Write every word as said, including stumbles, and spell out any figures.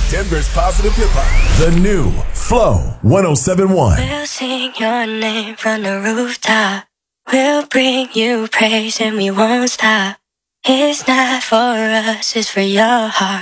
Denver's positive hip hop. The new Flow one oh seven point one. We'll sing your name from the rooftop. We'll bring you praise and we won't stop. It's not for us, it's for your heart.